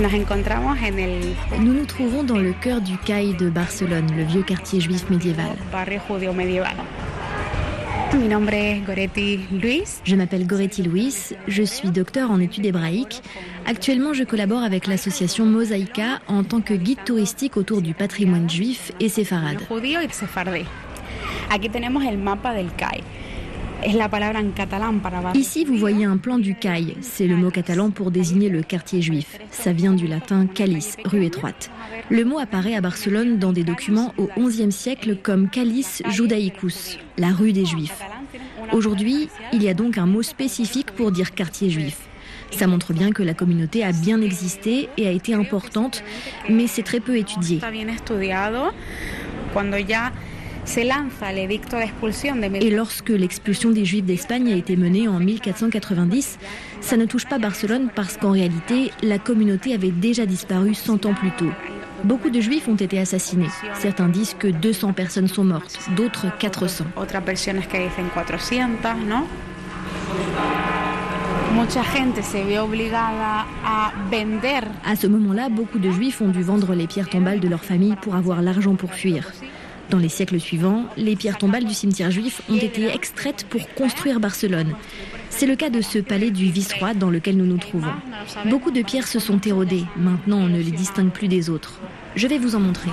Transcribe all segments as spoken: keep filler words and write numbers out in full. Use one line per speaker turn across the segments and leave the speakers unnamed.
Nous nous trouvons dans le cœur du C A I de Barcelone, le vieux quartier juif médiéval. Je m'appelle Goretti Luis, je suis docteur en études hébraïques. Actuellement, je collabore avec l'association Mosaica en tant que guide touristique autour du patrimoine juif et séfarade. Ici, vous voyez un plan du C A I. C'est le mot catalan pour désigner le quartier juif. Ça vient du latin calis, rue étroite. Le mot apparaît à Barcelone dans des documents au onzième siècle comme Calis Judaicus, la rue des Juifs. Aujourd'hui, il y a donc un mot spécifique pour dire quartier juif. Ça montre bien que la communauté a bien existé et a été importante, mais c'est très peu étudié. Et lorsque l'expulsion des Juifs d'Espagne a été menée en mille quatre cent quatre-vingt-dix, ça ne touche pas Barcelone parce qu'en réalité, la communauté avait déjà disparu cent ans plus tôt. Beaucoup de Juifs ont été assassinés. Certains disent que deux cents personnes sont mortes, d'autres quatre cents. À ce moment-là, beaucoup de Juifs ont dû vendre les pierres tombales de leur famille pour avoir l'argent pour fuir. Dans les siècles suivants, les pierres tombales du cimetière juif ont été extraites pour construire Barcelone. C'est le cas de ce palais du vice-roi dans lequel nous nous trouvons. Beaucoup de pierres se sont érodées. Maintenant, on ne les distingue plus des autres. Je vais vous en montrer.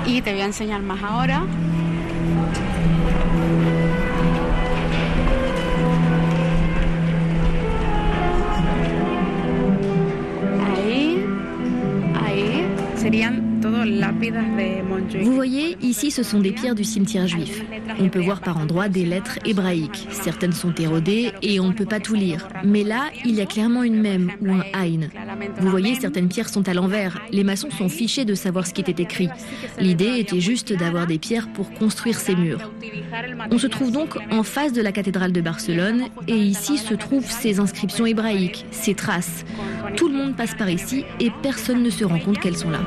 Vous voyez, ici ce sont des pierres du cimetière juif. On peut voir par endroits des lettres hébraïques. Certaines sont érodées et on ne peut pas tout lire. Mais là, il y a clairement une mème ou un aïn. Vous voyez, certaines pierres sont à l'envers. Les maçons sont fichés de savoir ce qui était écrit. L'idée était juste d'avoir des pierres pour construire ces murs. On se trouve donc en face de la cathédrale de Barcelone et ici se trouvent ces inscriptions hébraïques, ces traces. Tout le monde passe par ici et personne ne se rend compte qu'elles sont là.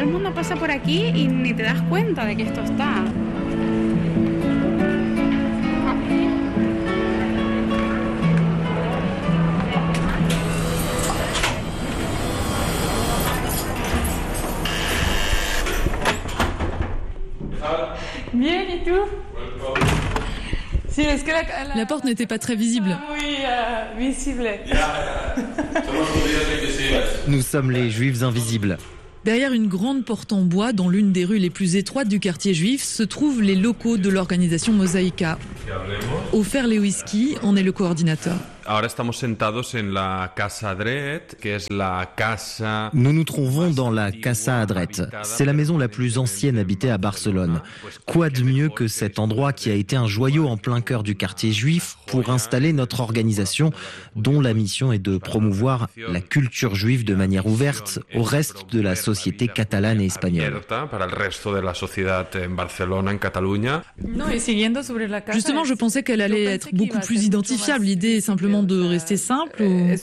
Bien et tout. La porte n'était pas très visible.
Oui, euh, visible.
Nous sommes les Juifs invisibles.
Derrière une grande porte en bois, dans l'une des rues les plus étroites du quartier juif, se trouvent les locaux de l'organisation Mosaica. Ofer Lewiski en est le coordinateur.
Nous nous trouvons dans la Casa Adret. C'est la maison la plus ancienne habitée à Barcelone. Quoi de mieux que cet endroit qui a été un joyau en plein cœur du quartier juif pour installer notre organisation dont la mission est de promouvoir la culture juive de manière ouverte au reste de la société catalane et espagnole.
Justement, je pensais qu'elle allait être beaucoup plus identifiable. L'idée est simplement de rester simple ou...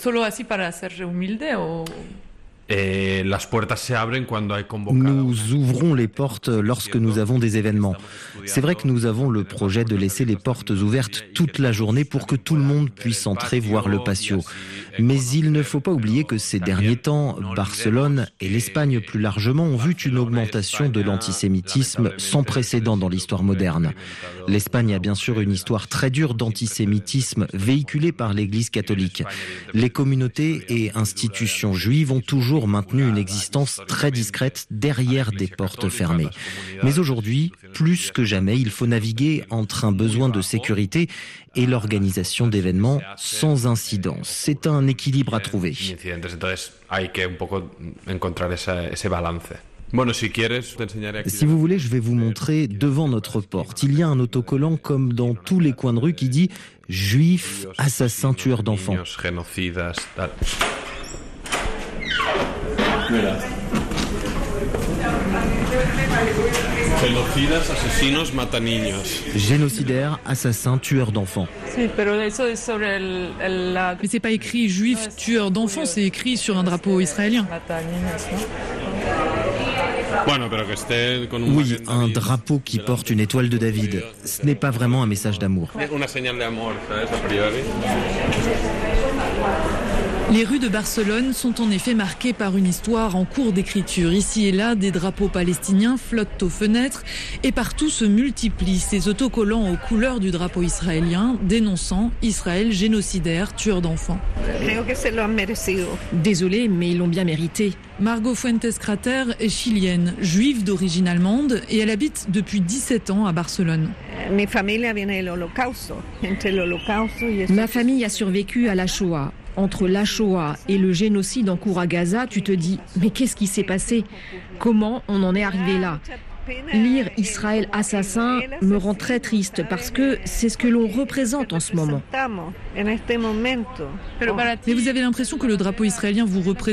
Nous ouvrons les portes lorsque nous avons des événements. C'est vrai que nous avons le projet de laisser les portes ouvertes toute la journée pour que tout le monde puisse entrer voir le patio. Mais il ne faut pas oublier que ces derniers temps, Barcelone et l'Espagne plus largement ont vu une augmentation de l'antisémitisme sans précédent dans l'histoire moderne. L'Espagne a bien sûr une histoire très dure d'antisémitisme véhiculée par l'Église catholique. Les communautés et institutions juives ont toujours maintenu une existence très discrète derrière des portes fermées. Mais aujourd'hui, plus que jamais, il faut naviguer entre un besoin de sécurité et l'organisation d'événements sans incidence. C'est un équilibre à trouver. Si vous voulez, je vais vous montrer devant notre porte. Il y a un autocollant comme dans tous les coins de rue qui dit « Juifs, assassins, tueurs d'enfants ». Voilà. Génocidaires, assassins, tueurs d'enfants.
Mais c'est pas écrit juif, tueur d'enfants, c'est écrit sur un drapeau israélien.
Oui, un drapeau qui porte une étoile de David. Ce n'est pas vraiment un message d'amour.
Les rues de Barcelone sont en effet marquées par une histoire en cours d'écriture. Ici et là, des drapeaux palestiniens flottent aux fenêtres et partout se multiplient ces autocollants aux couleurs du drapeau israélien dénonçant Israël génocidaire, tueur d'enfants.
Désolé, mais ils l'ont bien mérité.
Margot Fuentes-Crater est chilienne, juive d'origine allemande et elle habite depuis dix-sept ans à Barcelone.
Ma famille a survécu à la Shoah. Entre la Shoah et le génocide en cours à Gaza, tu te dis « mais qu'est-ce qui s'est passé ? Comment on en est arrivé là ?» Lire Israël assassin me rend très triste parce que c'est ce que l'on représente en ce moment.
Mais vous avez l'impression que le drapeau israélien vous représente ?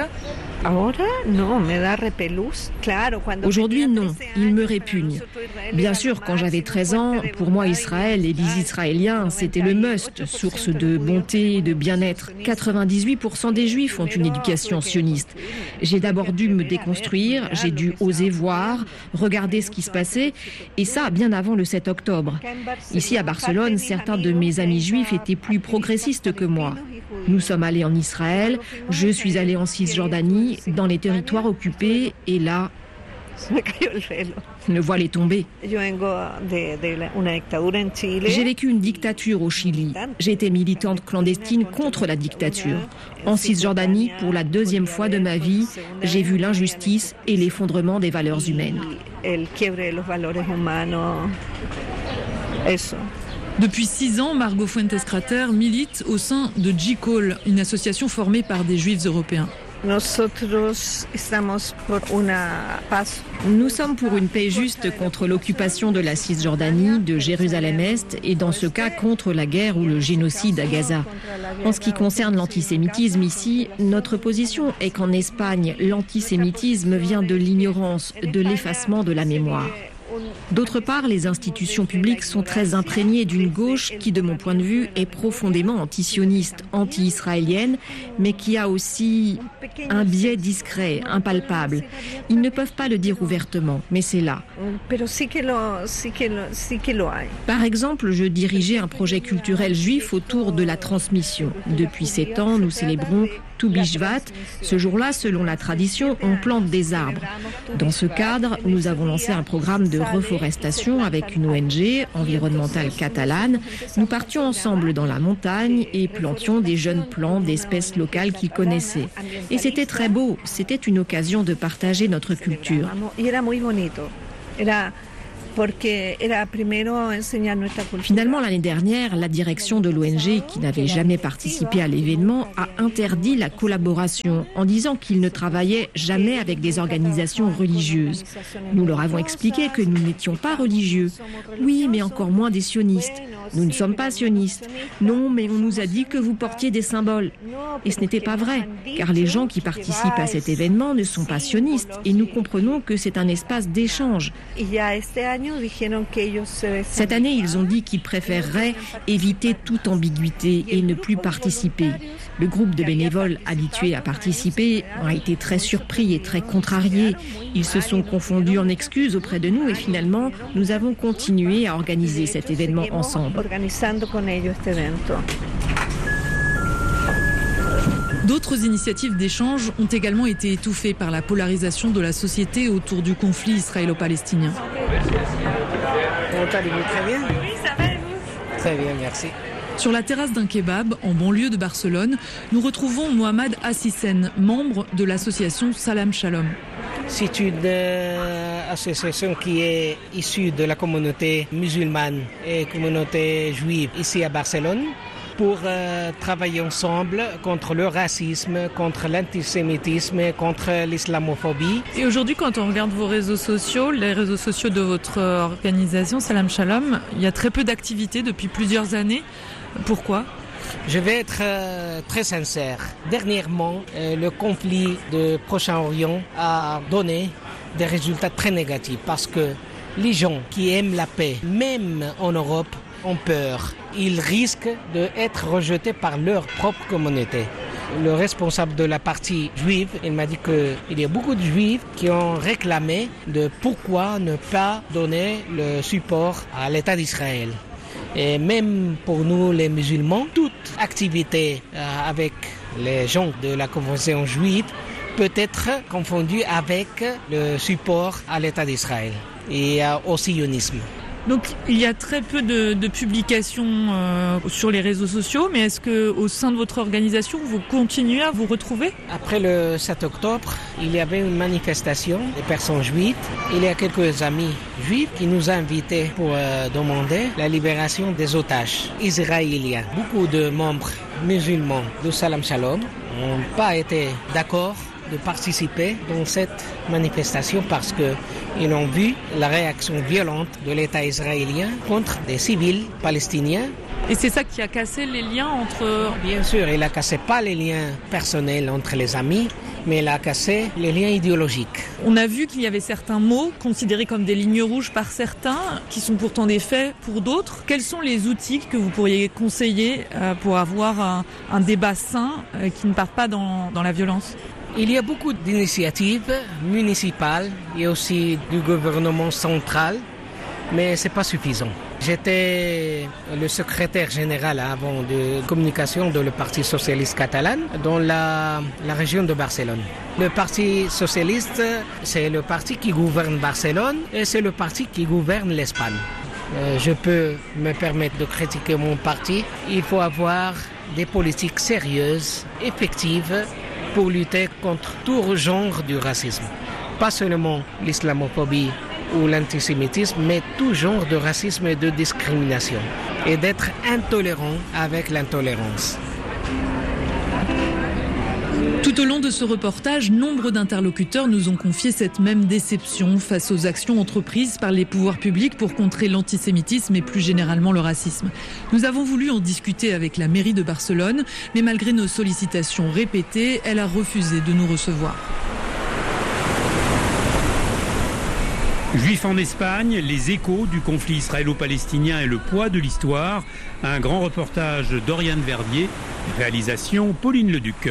Aujourd'hui, non, il me répugne. Bien sûr, quand j'avais treize ans, pour moi, Israël et les Israéliens, c'était le must, source de bonté et de bien-être. quatre-vingt-dix-huit pour cent des Juifs ont une éducation sioniste. J'ai d'abord dû me déconstruire, j'ai dû oser voir, regarder ce qui se passait, et ça bien avant le sept octobre. Ici à Barcelone, certains de mes amis juifs étaient plus progressistes que moi. Nous sommes allés en Israël, je suis allée en Cisjordanie, dans les territoires occupés, et là, le voile est tombé. J'ai vécu une dictature au Chili. J'ai été militante clandestine contre la dictature. En Cisjordanie, pour la deuxième fois de ma vie, j'ai vu l'injustice et l'effondrement des valeurs humaines.
Depuis six ans, Margot Fuentes-Crater milite au sein de J-Call, une association formée par des Juifs européens.
Nous sommes pour une paix juste contre l'occupation de la Cisjordanie, de Jérusalem-Est et dans ce cas contre la guerre ou le génocide à Gaza. En ce qui concerne l'antisémitisme ici, notre position est qu'en Espagne, l'antisémitisme vient de l'ignorance, de l'effacement de la mémoire. D'autre part, les institutions publiques sont très imprégnées d'une gauche qui, de mon point de vue, est profondément antisioniste, anti-israélienne, mais qui a aussi un biais discret, impalpable. Ils ne peuvent pas le dire ouvertement, mais c'est là. Par exemple, je dirigeais un projet culturel juif autour de la transmission. Depuis sept ans, nous célébrons Tu Bishvat. Ce jour-là, selon la tradition, on plante des arbres. Dans ce cadre, nous avons lancé un programme de reforestation avec une O N G environnementale catalane. Nous partions ensemble dans la montagne et plantions des jeunes plants d'espèces locales qu'ils connaissaient. Et c'était très beau, c'était une occasion de partager notre culture. Finalement, l'année dernière, la direction de l'O N G, qui n'avait jamais participé à l'événement, a interdit la collaboration en disant qu'ils ne travaillaient jamais avec des organisations religieuses. Nous leur avons expliqué que nous n'étions pas religieux. Oui, mais encore moins des sionistes. Nous ne sommes pas sionistes. Non, mais on nous a dit que vous portiez des symboles. Et ce n'était pas vrai, car les gens qui participent à cet événement ne sont pas sionistes et nous comprenons que c'est un espace d'échange. Cette année, ils ont dit qu'ils préféreraient éviter toute ambiguïté et ne plus participer. Le groupe de bénévoles habitués à participer a été très surpris et très contrariés. Ils se sont confondus en excuses auprès de nous et finalement, nous avons continué à organiser cet événement ensemble.
D'autres initiatives d'échange ont également été étouffées par la polarisation de la société autour du conflit israélo-palestinien.
Très bien.
Oui, ça va et vous ?
Très bien, merci.
Sur la terrasse d'un kebab, en banlieue de Barcelone, nous retrouvons Mohamed Hassisen, membre de l'association Salam Shalom.
C'est une euh, association qui est issue de la communauté musulmane et communauté juive ici à Barcelone pour euh, travailler ensemble contre le racisme, contre l'antisémitisme, contre l'islamophobie.
Et aujourd'hui, quand on regarde vos réseaux sociaux, les réseaux sociaux de votre organisation Salam Shalom, il y a très peu d'activités depuis plusieurs années. Pourquoi ?
Je vais être euh, très sincère. Dernièrement, euh, le conflit de Proche-Orient a donné des résultats très négatifs parce que les gens qui aiment la paix, même en Europe, ont peur. Ils risquent d'être rejetés par leur propre communauté. Le responsable de la partie juive, il m'a dit qu'il y a beaucoup de juifs qui ont réclamé de pourquoi ne pas donner le support à l'État d'Israël. Et même pour nous les musulmans, toute activité euh, avec les gens de la Convention juive peut être confondu avec le support à l'État d'Israël et au sionisme.
Donc il y a très peu de, de publications euh, sur les réseaux sociaux, mais est-ce qu'au sein de votre organisation, vous continuez à vous retrouver ?
Après le sept octobre, il y avait une manifestation des personnes juives. Il y a quelques amis juifs qui nous ont invités pour euh, demander la libération des otages israéliens. Beaucoup de membres musulmans de Salam Shalom n'ont pas été d'accord de participer dans cette manifestation parce qu'ils ont vu la réaction violente de l'État israélien contre des civils palestiniens.
Et c'est ça qui a cassé les liens entre...
Bien sûr, il a cassé pas les liens personnels entre les amis, mais il a cassé les liens idéologiques.
On a vu qu'il y avait certains mots considérés comme des lignes rouges par certains, qui sont pourtant des faits pour d'autres. Quels sont les outils que vous pourriez conseiller pour avoir un, un débat sain qui ne parte pas dans, dans la violence ?
Il y a beaucoup d'initiatives municipales et aussi du gouvernement central, mais ce n'est pas suffisant. J'étais le secrétaire général avant de communication de le Parti socialiste catalan dans la, la région de Barcelone. Le Parti socialiste, c'est le parti qui gouverne Barcelone et c'est le parti qui gouverne l'Espagne. Euh, je peux me permettre de critiquer mon parti. Il faut avoir des politiques sérieuses, effectives, pour lutter contre tout genre du racisme. Pas seulement l'islamophobie ou l'antisémitisme, mais tout genre de racisme et de discrimination. Et d'être intolérant avec l'intolérance.
Tout au long de ce reportage, nombre d'interlocuteurs nous ont confié cette même déception face aux actions entreprises par les pouvoirs publics pour contrer l'antisémitisme et plus généralement le racisme. Nous avons voulu en discuter avec la mairie de Barcelone, mais malgré nos sollicitations répétées, elle a refusé de nous recevoir.
Juifs en Espagne, les échos du conflit israélo-palestinien et le poids de l'histoire. Un grand reportage d'Oriane Verdier, réalisation Pauline Leduc.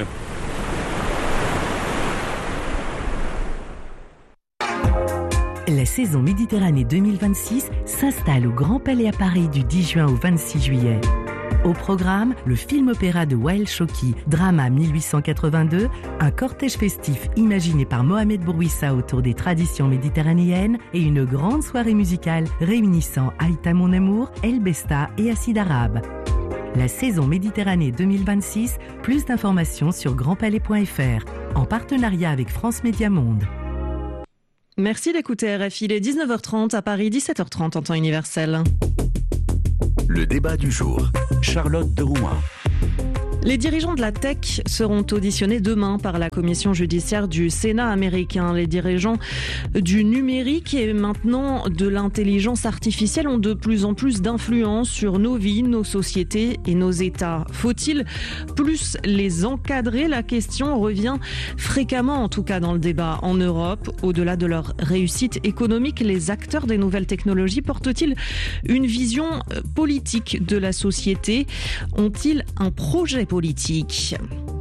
La saison Méditerranée deux mille vingt-six s'installe au Grand Palais à Paris du dix juin au vingt-six juillet. Au programme, le film-opéra de Wael Choki, Drama mille huit cent quatre-vingt-deux, un cortège festif imaginé par Mohamed Bourouissa autour des traditions méditerranéennes et une grande soirée musicale réunissant Aïta Mon Amour, El Besta et Acide Arabe. La saison Méditerranée deux mille vingt-six, plus d'informations sur grand palais point f r, en partenariat avec France Média Monde.
Merci d'écouter R F I, il est dix-neuf heures trente à Paris, dix-sept heures trente en temps universel.
Le débat du jour, Charlotte de Rouen.
Les dirigeants de la tech seront auditionnés demain par la commission judiciaire du Sénat américain. Les dirigeants du numérique et maintenant de l'intelligence artificielle ont de plus en plus d'influence sur nos vies, nos sociétés et nos États. Faut-il plus les encadrer ? La question revient fréquemment, en tout cas dans le débat. En Europe, au-delà de leur réussite économique, les acteurs des nouvelles technologies portent-ils une vision politique de la société ? Ont-ils un projet politique ? politique.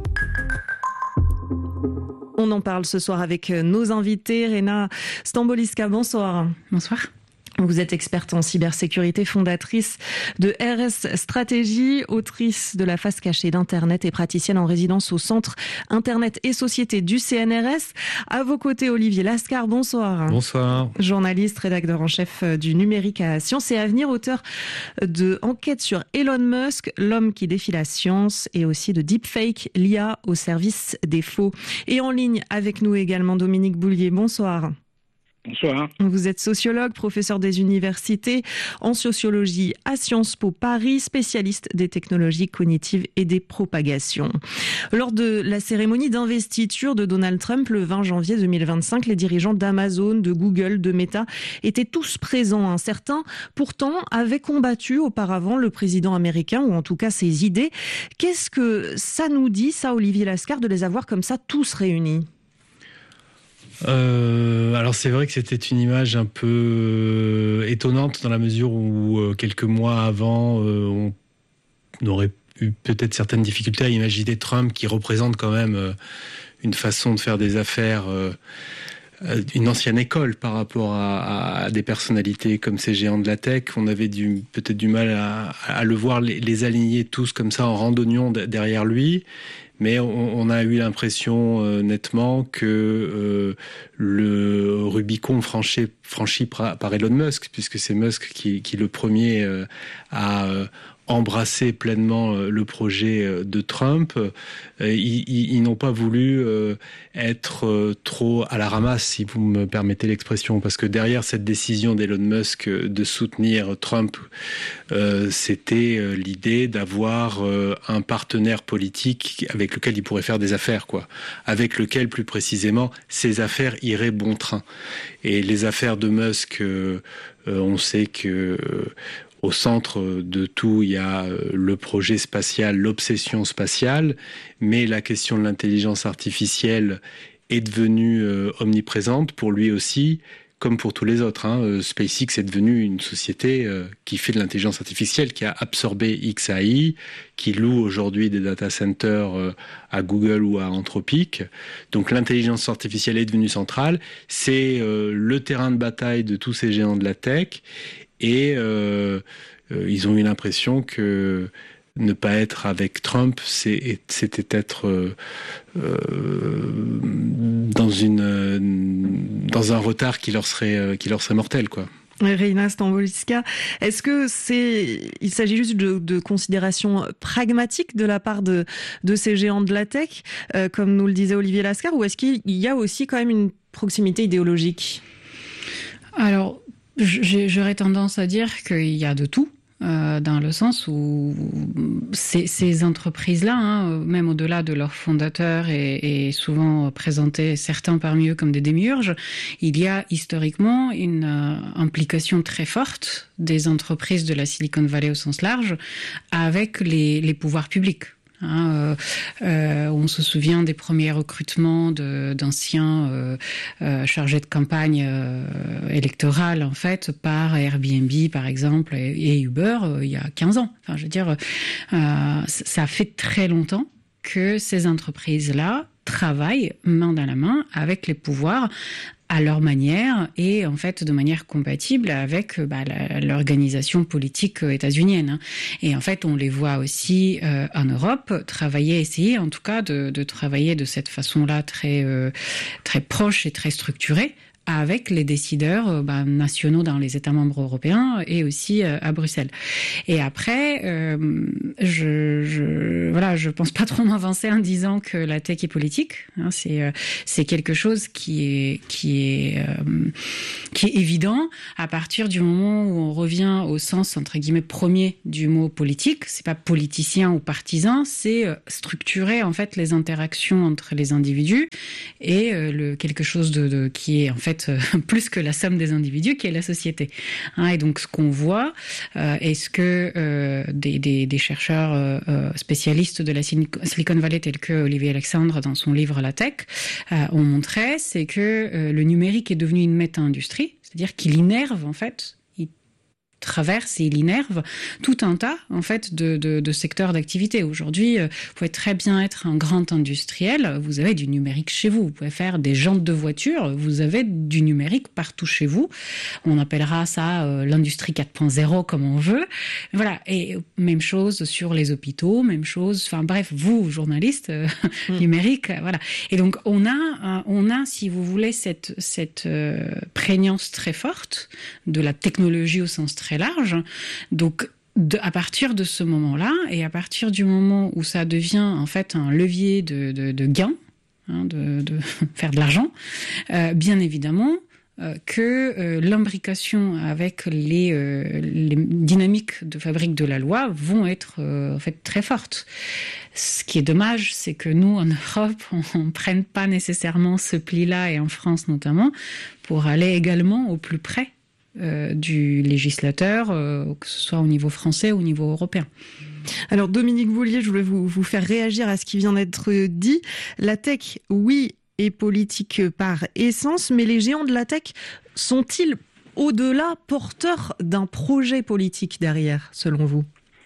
On en parle ce soir avec nos invités. Rena Stamboliska, bonsoir.
Bonsoir.
Vous êtes experte en cybersécurité, fondatrice de R S Stratégie, autrice de la face cachée d'Internet et praticienne en résidence au Centre Internet et Société du C N R S. À vos côtés, Olivier Lascar, bonsoir.
Bonsoir.
Journaliste, rédacteur en chef du numérique à Science et Avenir, auteur de Enquête sur Elon Musk, l'homme qui défie la science, et aussi de Deepfake, l'I A au service des faux. Et en ligne avec nous également Dominique Boulier, bonsoir.
Bonsoir.
Vous êtes sociologue, professeur des universités en sociologie à Sciences Po Paris, spécialiste des technologies cognitives et des propagations. Lors de la cérémonie d'investiture de Donald Trump le vingt janvier deux mille vingt-cinq, les dirigeants d'Amazon, de Google, de Meta étaient tous présents. Certains, pourtant, avaient combattu auparavant le président américain, ou en tout cas ses idées. Qu'est-ce que ça nous dit, ça, Olivier Lascar, de les avoir comme ça tous réunis ?
Euh, alors c'est vrai que c'était une image un peu euh, étonnante dans la mesure où euh, quelques mois avant euh, on aurait eu peut-être certaines difficultés à imaginer Trump qui représente quand même euh, une façon de faire des affaires, euh, une ancienne école par rapport à, à des personnalités comme ces géants de la tech. On avait du, peut-être du mal à, à le voir les, les aligner tous comme ça en randonnion derrière lui. mais on, on a eu l'impression euh, nettement que euh, le Rubicon franchi, franchi par, par Elon Musk, puisque c'est Musk qui, qui le premier euh, a euh, embrasser pleinement le projet de Trump. Ils, ils, ils n'ont pas voulu être trop à la ramasse, si vous me permettez l'expression, parce que derrière cette décision d'Elon Musk de soutenir Trump, euh, c'était l'idée d'avoir un partenaire politique avec lequel il pourrait faire des affaires, quoi, avec lequel, plus précisément, ses affaires iraient bon train. Et les affaires de Musk, euh, on sait que euh, au centre de tout, il y a le projet spatial, l'obsession spatiale, mais la question de l'intelligence artificielle est devenue euh, omniprésente pour lui aussi, comme pour tous les autres. Hein. SpaceX est devenu une société euh, qui fait de l'intelligence artificielle, qui a absorbé X A I, qui loue aujourd'hui des data centers euh, à Google ou à Anthropic. Donc l'intelligence artificielle est devenue centrale. C'est euh, le terrain de bataille de tous ces géants de la tech. Et euh, euh, ils ont eu l'impression que ne pas être avec Trump, c'est, c'était être euh, euh, dans, une, euh, dans un retard qui leur serait, euh, qui leur serait mortel, quoi.
Reina Stamboliska, est-ce que c'est, il s'agit juste de, de considérations pragmatiques de la part de, de ces géants de la tech, euh, comme nous le disait Olivier Lascar, ou est-ce qu'il y a aussi quand même une proximité idéologique ?
Alors, j'aurais tendance à dire qu'il y a de tout, euh, dans le sens où ces, ces entreprises-là, hein, même au-delà de leurs fondateurs et, et souvent présentés certains parmi eux comme des démiurges, il y a historiquement une euh, implication très forte des entreprises de la Silicon Valley au sens large avec les, les pouvoirs publics. Hein, euh, euh, on se souvient des premiers recrutements de, d'anciens euh, euh, chargés de campagne euh, électorale en fait par Airbnb par exemple et, et Uber euh, il y a quinze ans. Enfin, je veux dire, euh, ça fait très longtemps que ces entreprises-là travaillent main dans la main avec les pouvoirs à leur manière et en fait de manière compatible avec bah, la, l'organisation politique états-unienne. Et en fait, on les voit aussi euh, en Europe travailler, essayer en tout cas de, de travailler de cette façon-là très euh, très proche et très structurée avec les décideurs euh, bah, nationaux dans les États membres européens et aussi euh, à Bruxelles. Et après, euh, je, je voilà, je pense pas trop m'avancer en disant que la tech est politique. Hein, c'est euh, c'est quelque chose qui est qui est euh, qui est évident à partir du moment où on revient au sens entre guillemets premier du mot politique. C'est pas politicien ou partisan, c'est euh, structurer en fait les interactions entre les individus et euh, le quelque chose de, de qui est en fait plus que la somme des individus, qui est la société. Hein, et donc, ce qu'on voit, euh, est ce que euh, des, des, des chercheurs euh, spécialistes de la Silicon Valley, tels que Olivier Alexandre dans son livre La Tech, euh, ont montré, c'est que euh, le numérique est devenu une méta-industrie, c'est-à-dire qu'il innerve, en fait, traverse et il innerve tout un tas en fait de, de, de secteurs d'activité. Aujourd'hui, vous pouvez très bien être un grand industriel, vous avez du numérique chez vous. Vous pouvez faire des jantes de voitures, vous avez du numérique partout chez vous. On appellera ça euh, l'industrie quatre point zéro comme on veut. Voilà. Et même chose sur les hôpitaux, même chose. Enfin bref, vous journalistes euh, mmh. numérique, euh, voilà. Et donc on a, euh, on a, si vous voulez, cette cette euh, prégnance très forte de la technologie au sens très large. Donc, de, à partir de ce moment-là, et à partir du moment où ça devient en fait un levier de, de, de gain, hein, de, de faire de l'argent, euh, bien évidemment euh, que euh, l'imbrication avec les, euh, les dynamiques de fabrique de la loi vont être euh, en fait très fortes. Ce qui est dommage, c'est que nous, en Europe, on ne prenne pas nécessairement ce pli-là, et en France notamment, pour aller également au plus près Euh, du législateur, euh, que ce soit au niveau français ou au niveau européen.
Alors Dominique Boulier, je voulais vous, vous faire réagir à ce qui vient d'être dit. La tech, oui, est politique par essence, mais les géants de la tech sont-ils au-delà porteurs d'un projet politique derrière, selon vous ?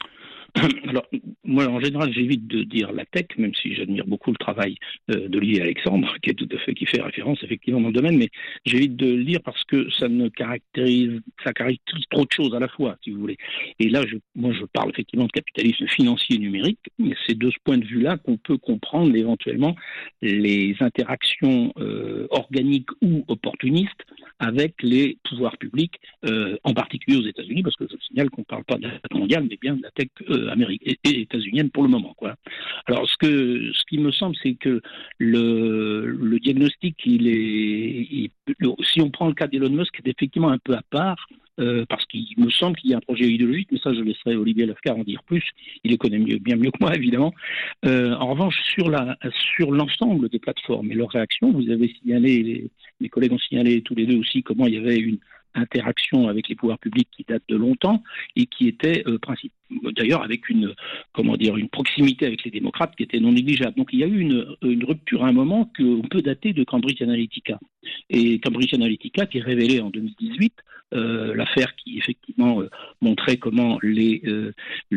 Alors, moi, en général, j'évite de dire la tech, même si j'admire beaucoup le travail euh, d'Olivier Alexandre, qui est tout à fait, qui fait référence effectivement dans le domaine, mais j'évite de le dire parce que ça ne caractérise, ça caractérise trop de choses à la fois, si vous voulez. Et là, je, moi, je parle effectivement de capitalisme financier et numérique, mais c'est de ce point de vue-là qu'on peut comprendre éventuellement les interactions euh, organiques ou opportunistes avec les pouvoirs publics, euh, en particulier aux États-Unis, parce que je signale qu'on ne parle pas de la tech mondiale, mais bien de la tech euh, américaine et états-unienne pour le moment, quoi. Alors, ce que, ce qui me semble, c'est que le, le diagnostic, il est, il, si on prend le cas d'Elon Musk, est effectivement un peu à part. Euh, parce qu'il me semble qu'il y a un projet idéologique, mais ça je laisserai Olivier Lafcar en dire plus, il les connaît mieux, bien mieux que moi évidemment. Euh, en revanche, sur, la, sur l'ensemble des plateformes et leurs réactions, vous avez signalé, les, mes collègues ont signalé tous les deux aussi comment il y avait une interaction avec les pouvoirs publics qui date de longtemps et qui était euh, principe, d'ailleurs avec une, comment dire, une proximité avec les démocrates qui était non négligeable. Donc il y a eu une, une rupture à un moment qu'on peut dater de Cambridge Analytica. Et Cambridge Analytica qui est révélé en deux mille dix-huit, euh, l'affaire qui effectivement euh, montrait comment les, euh,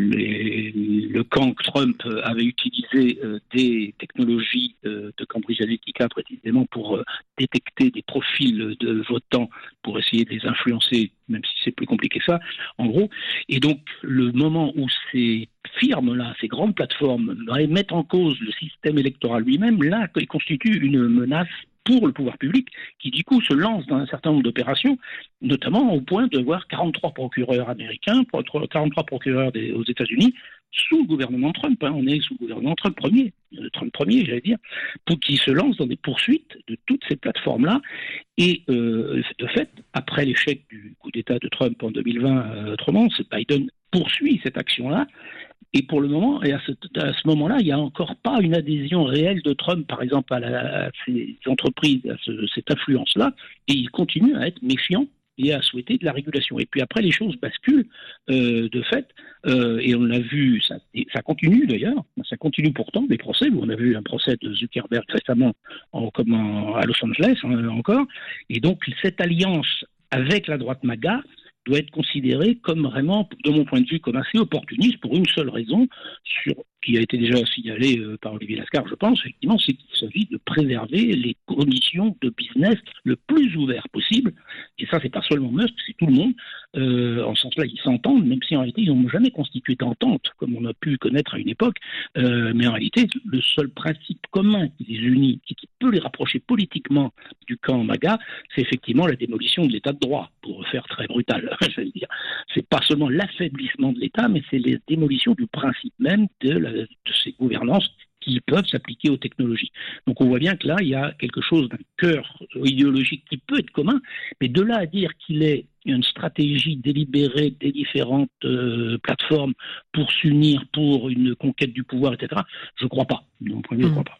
les, le camp Trump avait utilisé euh, des technologies euh, de Cambridge Analytica précisément pour euh, détecter des profils de votants pour essayer de les influencer, même si c'est plus compliqué que ça, en gros. Et donc, le moment où ces firmes-là, ces grandes plateformes, mettent en cause le système électoral lui-même, là, il constitue une menace pour le pouvoir public, qui du coup se lance dans un certain nombre d'opérations, notamment au point de voir quarante-trois procureurs américains, quarante-trois procureurs des, aux États-Unis, sous le gouvernement Trump, hein, on est sous le gouvernement Trump premier, euh, Trump premier, j'allais dire, pour qui se lance dans des poursuites de toutes ces plateformes-là. Et euh, de fait, après l'échec du coup d'État de Trump en deux mille vingt, euh, autrement, Biden poursuit cette action-là. Et pour le moment, et à ce, à ce moment-là, il n'y a encore pas une adhésion réelle de Trump, par exemple, à, la, à ces entreprises, à ce, cette influence-là, et il continue à être méfiant et à souhaiter de la régulation. Et puis après, les choses basculent euh, de fait, euh, et on l'a vu, ça, ça continue d'ailleurs, ça continue pourtant, des procès, où on a vu un procès de Zuckerberg récemment en, comme en, à Los Angeles hein, encore, et donc cette alliance avec la droite MAGA doit être considérée comme vraiment, de mon point de vue, comme assez opportuniste pour une seule raison, sur, qui a été déjà signalée euh, par Olivier Lascar, je pense, effectivement, c'est qu'il s'agit de préserver les conditions de business le plus ouvert possible. Et ça, c'est pas seulement Musk, c'est tout le monde. Euh, en ce sens-là, ils s'entendent, même si en réalité, ils n'ont jamais constitué d'entente, comme on a pu connaître à une époque. Euh, mais en réalité, le seul principe commun qui les unit et qui peut les rapprocher politiquement du camp MAGA, c'est effectivement la démolition de l'état de droit, pour faire très brutal. Je veux dire, c'est pas seulement l'affaiblissement de l'État, mais c'est la démolition du principe même de, la, de ces gouvernances qui peuvent s'appliquer aux technologies. Donc on voit bien que là, il y a quelque chose d'un cœur idéologique qui peut être commun, mais de là à dire qu'il est une stratégie délibérée des différentes euh, plateformes pour s'unir pour une conquête du pouvoir, et cetera, je ne crois pas. De mon point de vue, je ne crois pas.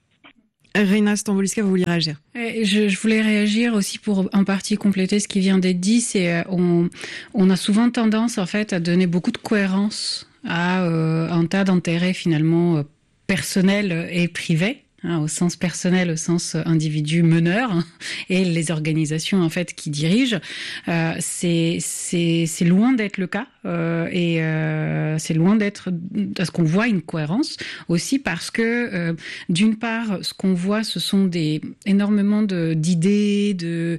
Reina Stamboliska, vous vouliez réagir?
je, je voulais réagir aussi pour en partie compléter ce qui vient d'être dit. C'est euh, on, on a souvent tendance en fait à donner beaucoup de cohérence à euh, un tas d'intérêts finalement euh, personnels et privés. Hein, au sens personnel, au sens individu meneur, hein, et les organisations en fait qui dirigent, euh, c'est c'est c'est loin d'être le cas euh, et euh, c'est loin d'être à ce qu'on voit une cohérence aussi parce que euh, d'une part, ce qu'on voit, ce sont des énormément de d'idées, de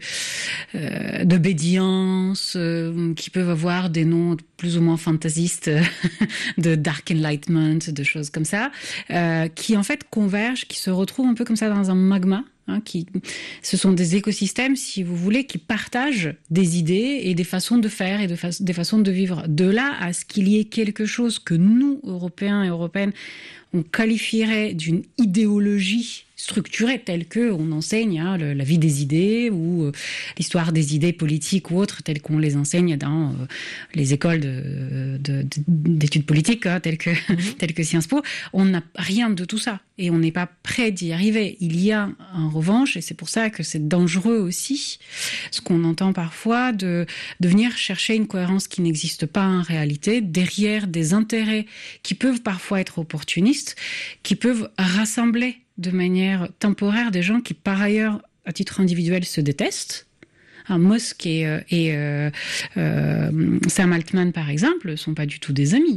euh, d'obédience euh, qui peuvent avoir des noms plus ou moins fantaisistes de dark enlightenment, de choses comme ça, euh, qui en fait convergent, qui se retrouvent un peu comme ça dans un magma. Hein, qui, ce sont des écosystèmes, si vous voulez, qui partagent des idées et des façons de faire et de fa- des façons de vivre. De là à ce qu'il y ait quelque chose que nous, Européens et Européennes, on qualifierait d'une idéologie structurée telle que on enseigne hein, le, la vie des idées ou euh, l'histoire des idées politiques ou autres telles qu'on les enseigne dans euh, les écoles de, de, de, d'études politiques hein, telles que mmh. telles que Sciences Po. On n'a rien de tout ça et on n'est pas prêt d'y arriver. Il y a en revanche, et c'est pour ça que c'est dangereux aussi, ce qu'on entend parfois de, de venir chercher une cohérence qui n'existe pas en réalité derrière des intérêts qui peuvent parfois être opportunistes, qui peuvent rassembler de manière temporaire des gens qui, par ailleurs, à titre individuel, se détestent. Un Musk et, et euh, euh, Sam Altman, par exemple, ne sont pas du tout des amis.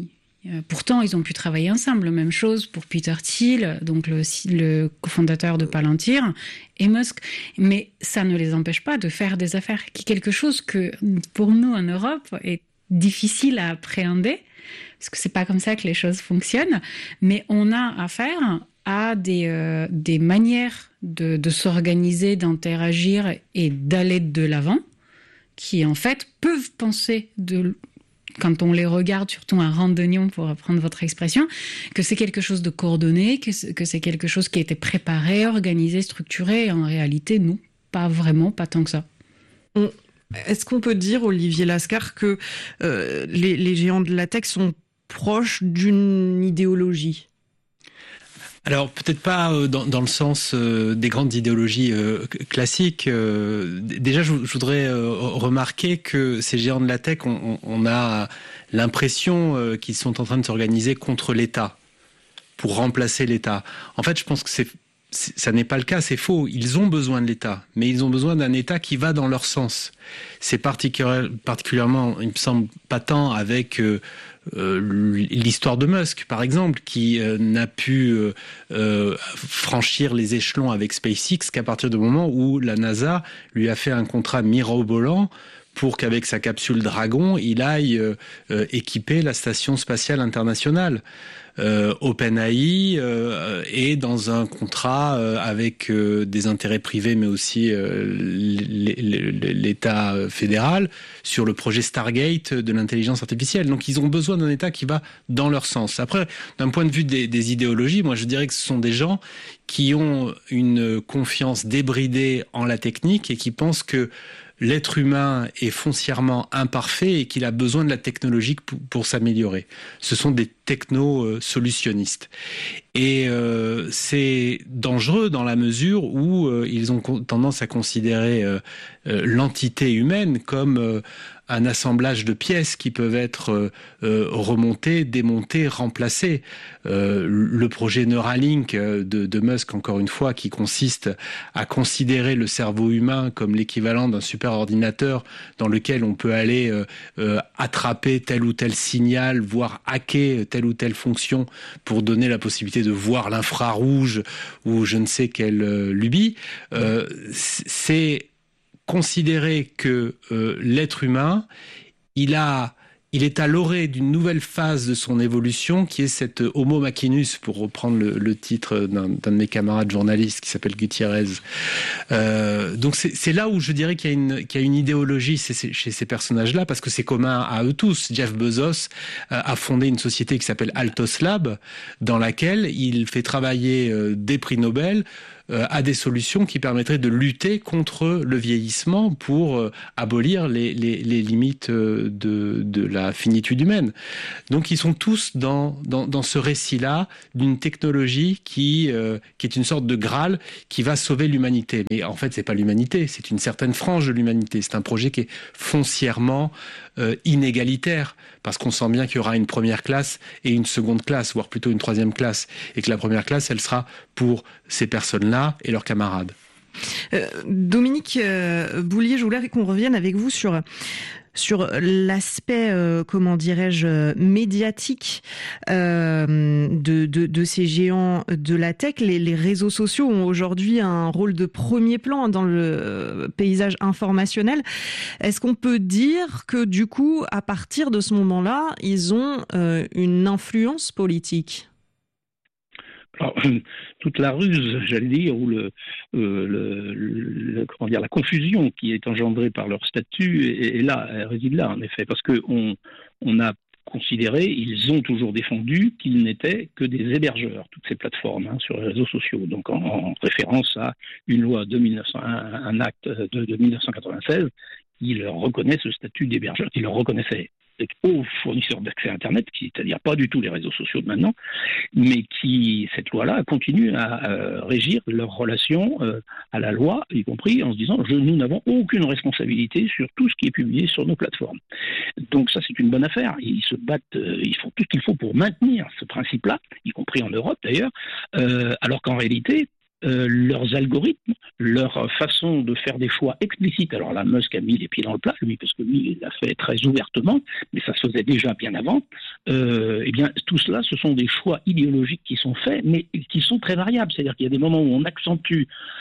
Euh, pourtant, ils ont pu travailler ensemble. Même chose pour Peter Thiel, donc le, le cofondateur de Palantir, et Musk. Mais ça ne les empêche pas de faire des affaires. Qui est quelque chose que, pour nous, en Europe, est difficile à appréhender, parce que c'est pas comme ça que les choses fonctionnent. Mais on a affaire à des, euh, des manières de, de s'organiser, d'interagir et d'aller de l'avant, qui, en fait, peuvent penser de... quand on les regarde, surtout un randonnion, pour reprendre votre expression, que c'est quelque chose de coordonné, que c'est, que c'est quelque chose qui a été préparé, organisé, structuré. Et en réalité, non, pas vraiment, pas tant que ça.
On... Est-ce qu'on peut dire, Olivier Lascar, que euh, les, les géants de la tech sont proches d'une idéologie ?
Alors peut-être pas euh, dans, dans le sens euh, des grandes idéologies euh, classiques. Euh, déjà, je, je voudrais euh, remarquer que ces géants de la tech, on, on a l'impression euh, qu'ils sont en train de s'organiser contre l'État, pour remplacer l'État. En fait, je pense que c'est, c'est, ça n'est pas le cas, c'est faux. Ils ont besoin de l'État, mais ils ont besoin d'un État qui va dans leur sens. C'est particulier, particulièrement, il me semble, patent avec... Euh, Euh, l'histoire de Musk, par exemple, qui euh, n'a pu euh, euh, franchir les échelons avec SpaceX qu'à partir du moment où la NASA lui a fait un contrat mirobolant pour qu'avec sa capsule Dragon, il aille euh, euh, équiper la station spatiale internationale. Euh, OpenAI euh, est dans un contrat euh, avec euh, des intérêts privés, mais aussi euh, l'État fédéral sur le projet Stargate de l'intelligence artificielle. Donc ils ont besoin d'un État qui va dans leur sens. Après, d'un point de vue des, des idéologies, moi je dirais que ce sont des gens qui ont une confiance débridée en la technique et qui pensent que l'être humain est foncièrement imparfait et qu'il a besoin de la technologie pour, pour s'améliorer. Ce sont des techno-solutionnistes. Et euh, c'est dangereux dans la mesure où euh, ils ont tendance à considérer euh, euh, l'entité humaine comme euh, un assemblage de pièces qui peuvent être euh, euh, remontées, démontées, remplacées. Euh, le projet Neuralink de, de Musk, encore une fois, qui consiste à considérer le cerveau humain comme l'équivalent d'un superordinateur dans lequel on peut aller euh, euh, attraper tel ou tel signal, voire hacker telle ou telle fonction pour donner la possibilité de voir l'infrarouge ou je ne sais quelle euh, lubie, euh, c'est considérer que euh, l'être humain, il a, il est à l'orée d'une nouvelle phase de son évolution qui est cette Homo machinus, pour reprendre le, le titre d'un, d'un de mes camarades journalistes qui s'appelle Gutiérrez. Euh, donc c'est, c'est là où je dirais qu'il y a une, qu'il y a une idéologie chez ces, chez ces personnages-là, parce que c'est commun à eux tous. Jeff Bezos euh, a fondé une société qui s'appelle Altos Lab, dans laquelle il fait travailler euh, des prix Nobel à des solutions qui permettraient de lutter contre le vieillissement pour euh, abolir les, les, les limites de, de la finitude humaine. Donc ils sont tous dans, dans, dans ce récit-là d'une technologie qui, euh, qui est une sorte de Graal qui va sauver l'humanité. Mais en fait, c'est pas l'humanité, c'est une certaine frange de l'humanité. C'est un projet qui est foncièrement euh, inégalitaire, parce qu'on sent bien qu'il y aura une première classe et une seconde classe, voire plutôt une troisième classe, et que la première classe, elle sera pour ces personnes-là et leurs camarades.
Euh, Dominique euh, Boulier, je voulais qu'on revienne avec vous sur sur l'aspect, euh, comment dirais-je, médiatique euh, de, de, de ces géants de la tech. Les, les réseaux sociaux ont aujourd'hui un rôle de premier plan dans le paysage informationnel. Est-ce qu'on peut dire que du coup, à partir de ce moment-là, ils ont euh, une influence politique ?
Alors, toute la ruse, j'allais dire, ou le, euh, le, le, comment dire, la confusion qui est engendrée par leur statut, et, et là, elle réside là, en effet, parce que on, on a considéré, ils ont toujours défendu qu'ils n'étaient que des hébergeurs, toutes ces plateformes hein, sur les réseaux sociaux, donc en, en référence à une loi de mille neuf cents, un, un acte de, de dix-neuf cent quatre-vingt-seize qui leur reconnaît ce statut d'hébergeur, qui leur reconnaissait aux fournisseurs d'accès à Internet, qui, c'est-à-dire pas du tout les réseaux sociaux de maintenant, mais qui, cette loi-là, continue à euh, régir leurs relations euh, à la loi, y compris en se disant je, nous n'avons aucune responsabilité sur tout ce qui est publié sur nos plateformes. Donc ça, c'est une bonne affaire. Ils se battent, euh, ils font tout ce qu'il faut pour maintenir ce principe-là, y compris en Europe d'ailleurs, euh, alors qu'en réalité, euh, leurs algorithmes, leur façon de faire des choix explicites. Alors là, Musk a mis les pieds dans le plat, lui, parce que lui, il l'a fait très ouvertement, mais ça se faisait déjà bien avant. Euh, eh bien, tout cela, ce sont des choix idéologiques qui sont faits, mais qui sont très variables. C'est-à-dire qu'il y a des moments où on accentue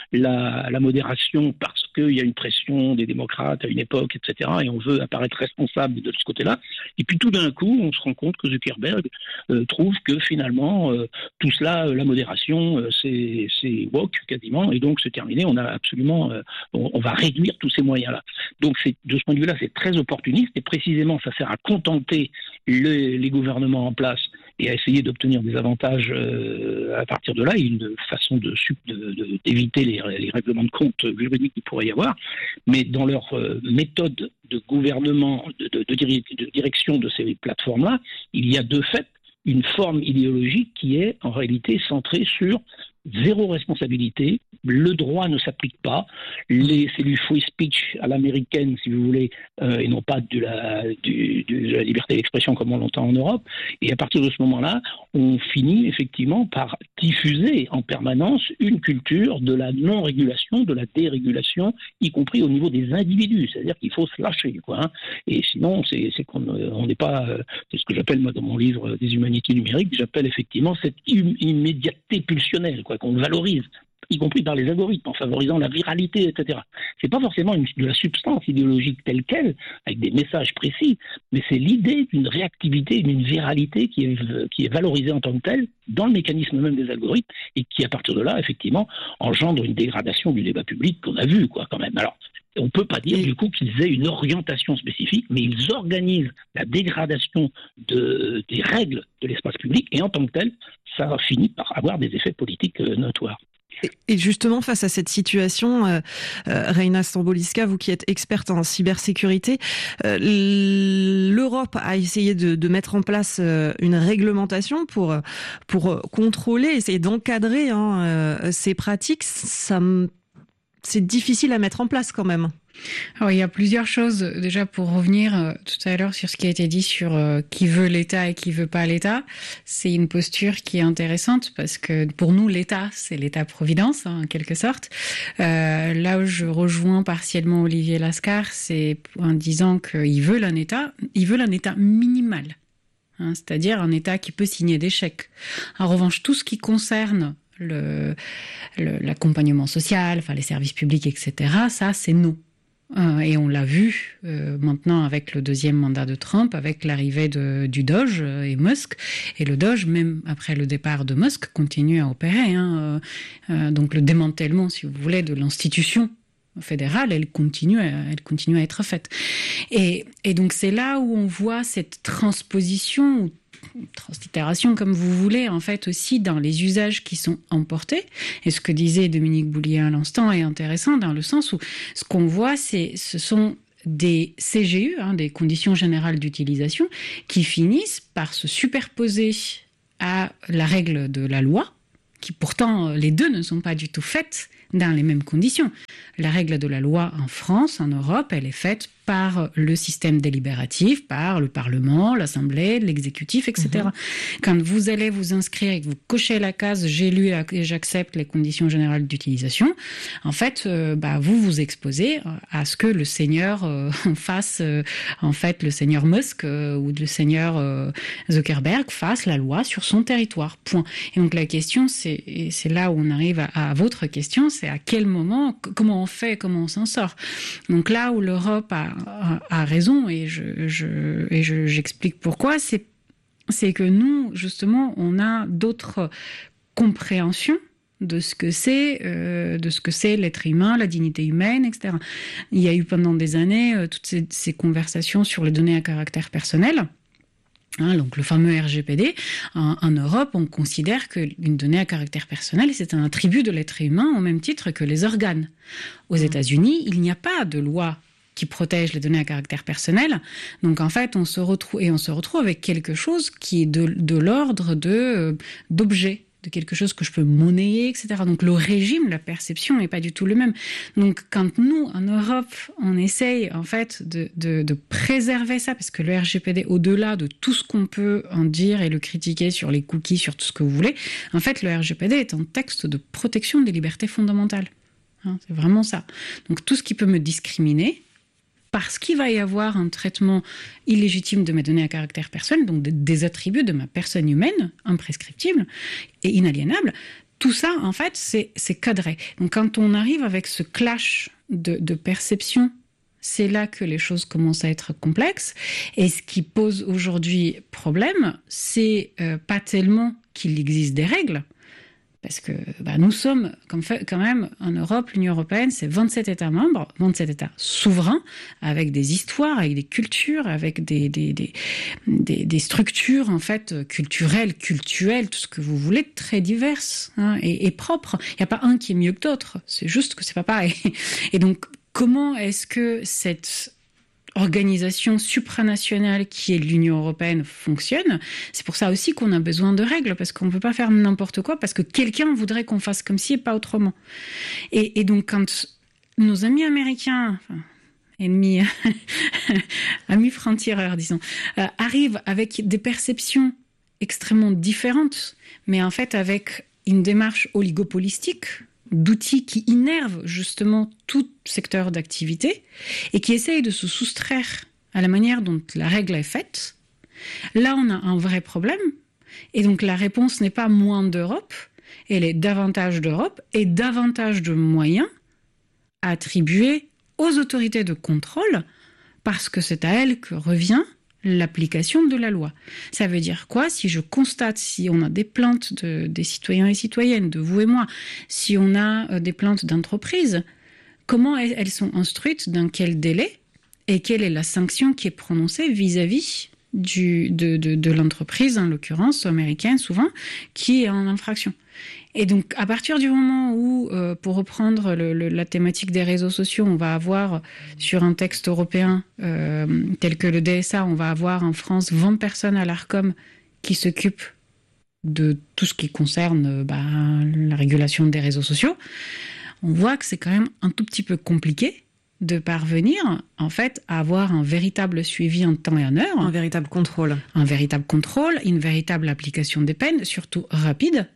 la, la modération parce qu'il y a une pression des démocrates à une époque, et cetera, et on veut apparaître responsable de ce côté-là. Et puis tout d'un coup, on se rend compte que Zuckerberg euh, trouve que finalement, euh, tout cela, euh, la modération, euh, c'est, c'est woke quasiment, et donc c'est terminé. On a absolument, euh, on, on va réduire tous ces moyens-là. Donc c'est, de ce point de vue-là, c'est très opportuniste, et précisément, ça sert à contenter le, les gouvernements en place et à essayer d'obtenir des avantages euh, à partir de là, et une façon de, de, de, d'éviter les, les règlements de compte juridiques qu'il pourrait y avoir. Mais dans leur euh, méthode de gouvernement, de, de, de, de direction de ces plateformes-là, il y a de fait une forme idéologique qui est en réalité centrée sur zéro responsabilité, le droit ne s'applique pas, les, c'est du free speech à l'américaine, si vous voulez, euh, et non pas de la, du, de la liberté d'expression comme on l'entend en Europe. Et à partir de ce moment-là, on finit effectivement par diffuser en permanence une culture de la non-régulation, de la dérégulation, y compris au niveau des individus. C'est-à-dire qu'il faut se lâcher, quoi. Hein. Et sinon, c'est, c'est qu'on on n'est pas... Euh, c'est ce que j'appelle, moi, dans mon livre des humanités numériques, j'appelle effectivement cette im- immédiateté pulsionnelle, quoi, qu'on valorise, y compris par les algorithmes, en favorisant la viralité, et cetera. C'est pas forcément une, de la substance idéologique telle quelle, avec des messages précis, mais c'est l'idée d'une réactivité, d'une viralité qui est, qui est valorisée en tant que telle, dans le mécanisme même des algorithmes, et qui, à partir de là, effectivement, engendre une dégradation du débat public qu'on a vu, quoi, quand même. Alors, on ne peut pas dire, du coup, qu'ils aient une orientation spécifique, mais ils organisent la dégradation de, des règles de l'espace public, et en tant que tel, ça finit par avoir des effets politiques euh, notoires.
Et justement, face à cette situation, euh, euh, Reina Stamboliska, vous qui êtes experte en cybersécurité, euh, l'Europe a essayé de, de mettre en place euh, une réglementation pour pour contrôler, essayer d'encadrer hein, euh, ces pratiques. Ça, c'est difficile à mettre en place quand même.
Alors, il y a plusieurs choses. Déjà, pour revenir euh, tout à l'heure sur ce qui a été dit sur euh, qui veut l'État et qui veut pas l'État, c'est une posture qui est intéressante parce que pour nous, l'État, c'est l'État-providence, hein, en quelque sorte. Euh, là où je rejoins partiellement Olivier Lascar, c'est en disant qu'il veut un État, il veut un État minimal. Hein, c'est-à-dire un État qui peut signer des chèques. En revanche, tout ce qui concerne le, le, l'accompagnement social, enfin les services publics, et cetera, ça, c'est non. Euh, et on l'a vu euh, maintenant avec le deuxième mandat de Trump, avec l'arrivée de, du Doge et Musk. Et le Doge, même après le départ de Musk, continue à opérer. Hein, euh, euh, donc le démantèlement, si vous voulez, de l'institution fédérale, elle continue, à, elle continue à être faite. Et, et donc c'est là où on voit cette transposition, translittération comme vous voulez, en fait aussi dans les usages qui sont emportés. Et ce que disait Dominique Boulier à l'instant est intéressant dans le sens où ce qu'on voit, c'est, ce sont des C G U, hein, des conditions générales d'utilisation, qui finissent par se superposer à la règle de la loi, qui pourtant les deux ne sont pas du tout faites dans les mêmes conditions. La règle de la loi en France, en Europe, elle est faite par le système délibératif, par le Parlement, l'Assemblée, l'exécutif, et cetera. Mmh. Quand vous allez vous inscrire et que vous cochez la case « j'ai lu et j'accepte les conditions générales d'utilisation », en fait, euh, bah, vous vous exposez à ce que le seigneur euh, fasse, euh, en fait, le seigneur Musk euh, ou le seigneur euh, Zuckerberg fasse la loi sur son territoire. Point. Et donc la question, c'est, et c'est là où on arrive à, à votre question, c'est à quel moment, comment on fait, comment on s'en sort. Donc là où l'Europe a a raison et je, je et je, j'explique pourquoi, c'est c'est que nous justement on a d'autres compréhensions de ce que c'est euh, de ce que c'est l'être humain, la dignité humaine, et cetera. Il y a eu pendant des années euh, toutes ces, ces conversations sur les données à caractère personnel. Hein, donc le fameux R G P D, en, en Europe, on considère qu'une donnée à caractère personnel, c'est un attribut de l'être humain au même titre que les organes. Aux États-Unis, il n'y a pas de loi qui protège les données à caractère personnel. Donc en fait, on se retrouve et on se retrouve avec quelque chose qui est de, de l'ordre de d'objets, de quelque chose que je peux monnayer, et cetera. Donc le régime, la perception n'est pas du tout le même. Donc quand nous, en Europe, on essaye en fait de, de, de préserver ça, parce que le R G P D, au-delà de tout ce qu'on peut en dire et le critiquer sur les cookies, sur tout ce que vous voulez, en fait le R G P D est un texte de protection des libertés fondamentales. Hein, c'est vraiment ça. Donc tout ce qui peut me discriminer, parce qu'il va y avoir un traitement illégitime de mes données à caractère personnel, donc des attributs de ma personne humaine, imprescriptibles et inaliénables, tout ça, en fait, c'est, c'est cadré. Donc quand on arrive avec ce clash de, de perception, c'est là que les choses commencent à être complexes. Et ce qui pose aujourd'hui problème, c'est euh, pas tellement qu'il existe des règles, parce que bah, nous sommes quand même, en Europe, l'Union européenne, c'est vingt-sept États membres, vingt-sept États souverains, avec des histoires, avec des cultures, avec des, des, des, des, des structures en fait culturelles, cultuelles, tout ce que vous voulez, très diverses hein, et, et propres. Il n'y a pas un qui est mieux que d'autres, c'est juste que c'est pas pareil. Et donc, comment est-ce que cette organisation supranationale qui est l'Union européenne fonctionne? C'est pour ça aussi qu'on a besoin de règles, parce qu'on ne peut pas faire n'importe quoi, parce que quelqu'un voudrait qu'on fasse comme ci et pas autrement. Et, et donc quand nos amis américains, enfin, ennemis, amis francs-tireurs, disons, euh, arrivent avec des perceptions extrêmement différentes, mais en fait avec une démarche oligopolistique, d'outils qui innervent justement tout secteur d'activité et qui essayent de se soustraire à la manière dont la règle est faite, là on a un vrai problème. Et donc la réponse n'est pas moins d'Europe, elle est davantage d'Europe et davantage de moyens à attribuer aux autorités de contrôle, parce que c'est à elles que revient l'application de la loi. Ça veut dire quoi? Si je constate, si on a des plaintes de, des citoyens et citoyennes, de vous et moi, si on a euh, des plaintes d'entreprises, comment elles sont instruites, dans quel délai, et quelle est la sanction qui est prononcée vis-à-vis du, de, de, de l'entreprise, en l'occurrence américaine souvent, qui est en infraction. Et donc, à partir du moment où, euh, pour reprendre le, le, la thématique des réseaux sociaux, on va avoir, sur un texte européen euh, tel que le D S A, on va avoir en France vingt personnes à l'Arcom qui s'occupent de tout ce qui concerne euh, bah, la régulation des réseaux sociaux, on voit que c'est quand même un tout petit peu compliqué de parvenir, en fait, à avoir un véritable suivi en temps et en heure.
Un véritable contrôle.
Un véritable contrôle, une véritable application des peines, surtout rapide.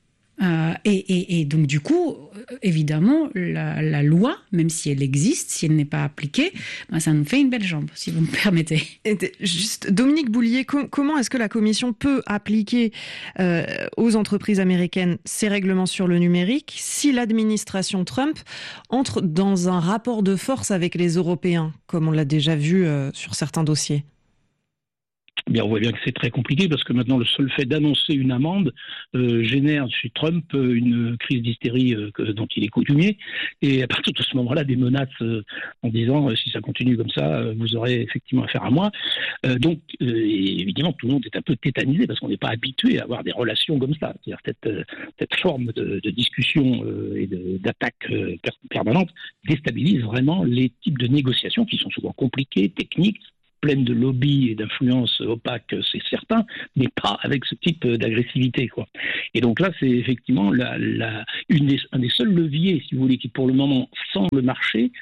Euh, et, et, et donc, du coup, évidemment, la, la loi, même si elle existe, si elle n'est pas appliquée, ben, ça nous fait une belle jambe, si vous me permettez.
Et juste, Dominique Boulier, com- comment est-ce que la Commission peut appliquer euh, aux entreprises américaines ces règlements sur le numérique si l'administration Trump entre dans un rapport de force avec les Européens, comme on l'a déjà vu euh, sur certains dossiers?
Bien, on voit bien que c'est très compliqué parce que maintenant le seul fait d'annoncer une amende euh, génère chez Trump euh, une crise d'hystérie euh, que, dont il est coutumier, et à partir de ce moment-là des menaces euh, en disant euh, si ça continue comme ça euh, vous aurez effectivement affaire à moi. Euh, donc euh, et évidemment tout le monde est un peu tétanisé parce qu'on n'est pas habitué à avoir des relations comme ça, c'est-à-dire cette, euh, cette forme de, de discussion euh, et de, d'attaque euh, permanente déstabilise vraiment les types de négociations qui sont souvent compliquées, techniques, pleine de lobbies et d'influences opaques, c'est certain, mais pas avec ce type d'agressivité, quoi. Et donc là, c'est effectivement la, la, une des, un des seuls leviers, si vous voulez, qui pour le moment semble marcher,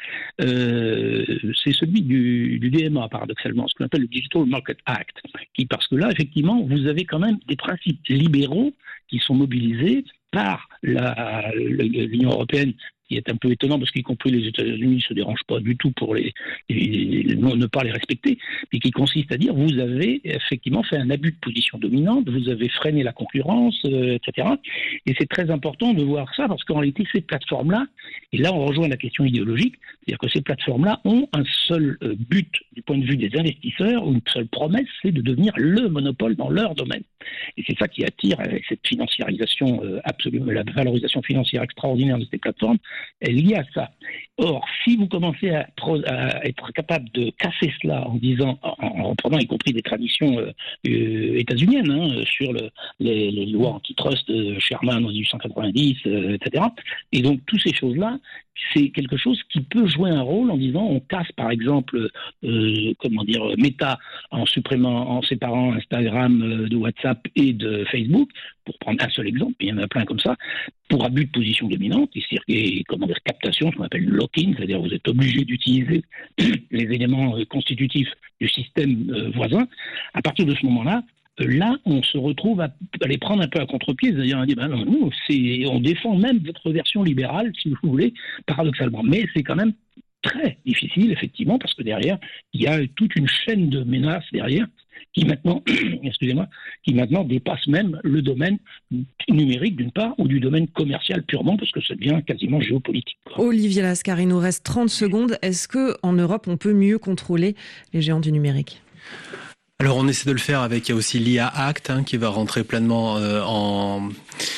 euh, c'est celui du, du D M A, paradoxalement, ce qu'on appelle le Digital Market Act, qui, parce que là, effectivement, vous avez quand même des principes libéraux qui sont mobilisés par la, l'Union européenne, qui est un peu étonnant parce qu'y compris les États-Unis ne se dérangent pas du tout pour les, les, les, ne pas les respecter, mais qui consiste à dire vous avez effectivement fait un abus de position dominante, vous avez freiné la concurrence, euh, et cetera. Et c'est très important de voir ça parce qu'en réalité ces plateformes-là, et là on rejoint la question idéologique, c'est-à-dire que ces plateformes-là ont un seul euh, but du point de vue des investisseurs, ou une seule promesse, c'est de devenir le monopole dans leur domaine. Et c'est ça qui attire avec cette financiarisation euh, absolument, la valorisation financière extraordinaire de ces plateformes, est liée à ça. Or, si vous commencez à, pro, à être capable de casser cela en disant, en, en reprenant y compris des traditions euh, euh, états-uniennes hein, sur le, les, les lois antitrust de Sherman en dix-huit cent quatre-vingt-dix, euh, et cetera. Et donc, toutes ces choses-là, c'est quelque chose qui peut jouer un rôle en disant on casse par exemple euh, comment dire Meta en supprimant, en séparant Instagram de WhatsApp et de Facebook, pour prendre un seul exemple, il y en a plein comme ça, pour abus de position dominante, c'est-à-dire et, comment dire, captation, ce qu'on appelle lock-in, c'est-à-dire vous êtes obligé d'utiliser les éléments constitutifs du système euh, voisin. À partir de ce moment-là, là, on se retrouve à, à les prendre un peu à contre-pied, c'est-à-dire on dit, ben non, nous, c'est, on défend même votre version libérale, si vous voulez, paradoxalement. Mais c'est quand même très difficile, effectivement, parce que derrière, il y a toute une chaîne de menaces derrière, qui maintenant, excusez-moi, qui maintenant dépasse même le domaine numérique d'une part, ou du domaine commercial purement, parce que ça devient quasiment géopolitique.
Olivier Lascar, il nous reste trente secondes. Est-ce qu'en Europe, on peut mieux contrôler les géants du numérique ?
Alors on essaie de le faire avec, il y a aussi l'I A Act hein, qui va rentrer pleinement euh, en...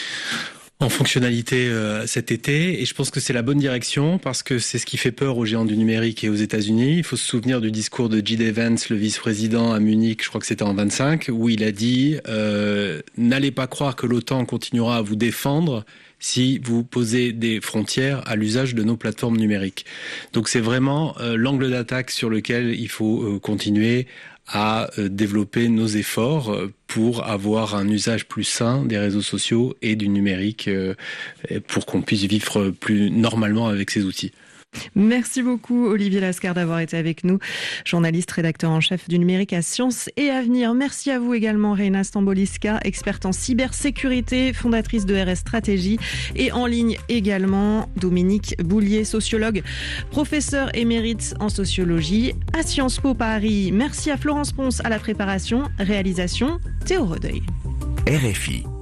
en fonctionnalité euh, cet été, et je pense que c'est la bonne direction parce que c'est ce qui fait peur aux géants du numérique et aux États-Unis. Il faut se souvenir du discours de J D Vance, le vice-président à Munich, je crois que c'était en vingt-cinq, où il a dit euh, « N'allez pas croire que l'OTAN continuera à vous défendre si vous posez des frontières à l'usage de nos plateformes numériques. » Donc c'est vraiment euh, l'angle d'attaque sur lequel il faut euh, continuer à développer nos efforts pour avoir un usage plus sain des réseaux sociaux et du numérique pour qu'on puisse vivre plus normalement avec ces outils.
Merci beaucoup Olivier Lascar d'avoir été avec nous, journaliste, rédacteur en chef du numérique à Sciences et Avenir. Merci à vous également Reina Stamboliska, experte en cybersécurité, fondatrice de R S Stratégie, et en ligne également Dominique Boulier, sociologue, professeur émérite en sociologie à Sciences Po Paris. Merci à Florence Ponce à la préparation, réalisation Théo Redeuil.
R F I.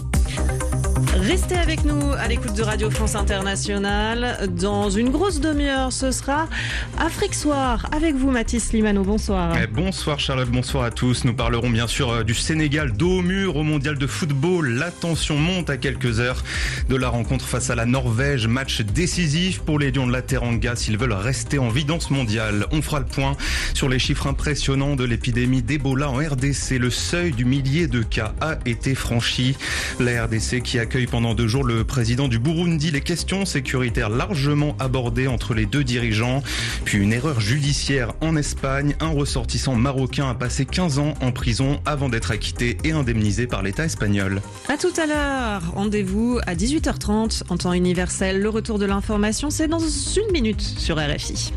Restez avec nous à l'écoute de Radio France Internationale. Dans une grosse demi-heure, ce sera Afrique Soir. Avec vous, Mathis Limano, bonsoir.
Eh, bonsoir Charlotte, bonsoir à tous. Nous parlerons bien sûr euh, du Sénégal dos au mur au mondial de football. La tension monte à quelques heures de la rencontre face à la Norvège. Match décisif pour les Lions de la Teranga s'ils veulent rester en vie dans ce mondial. On fera le point sur les chiffres impressionnants de l'épidémie d'Ebola en R D C. Le seuil du millier de cas a été franchi. La R D C qui accueille pendant deux jours le président du Burundi. Les questions sécuritaires largement abordées entre les deux dirigeants. Puis une erreur judiciaire en Espagne. Un ressortissant marocain a passé quinze ans en prison avant d'être acquitté et indemnisé par l'État espagnol.
À tout à l'heure. Rendez-vous à dix-huit heures trente en temps universel. Le retour de l'information, c'est dans une minute sur R F I.